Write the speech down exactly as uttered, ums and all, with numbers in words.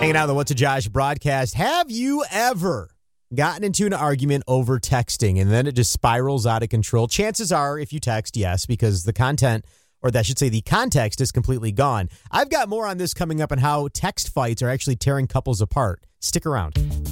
Hanging out on the What's a Josh broadcast. Have you ever gotten into an argument over texting and then it just spirals out of control? Chances are, if you text, yes, because the content, or that should say the context, is completely gone. I've got more on this coming up and how text fights are actually tearing couples apart. Stick around.